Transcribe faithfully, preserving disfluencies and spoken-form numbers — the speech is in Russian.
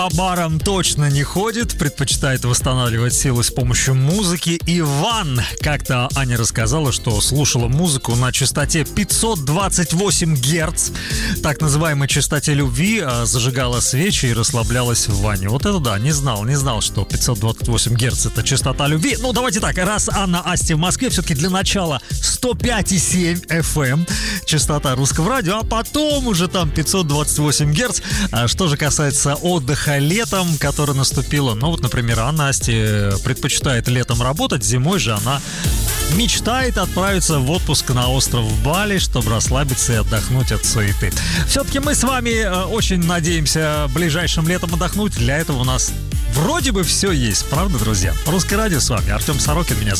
По барам точно не ходит, предпочитает восстанавливать силы с помощью музыки. Иван. Как-то Аня рассказала, что слушала музыку на частоте пятьсот двадцать восемь герц, так называемой частоте любви, зажигала свечи и расслаблялась в ванне. Вот это да, не знал, не знал, что пятьсот двадцать восемь герц это частота любви. Ну, давайте так, раз Анна Асти в Москве, все-таки для начала сто пять и семь эф эм, частота русского радио, а потом уже там пятьсот двадцать восемь герц. А что же касается отдыха летом, которое наступило, ну вот, например, Анна Асти предпочитает летом работать, зимой же она мечтает отправиться в отпуск на остров Бали, чтобы расслабиться и отдохнуть от суеты. Все-таки мы с вами очень надеемся ближайшим летом отдохнуть. Для этого у нас вроде бы все есть, правда, друзья? Русское радио с вами, Артем Сорокин меня зовут.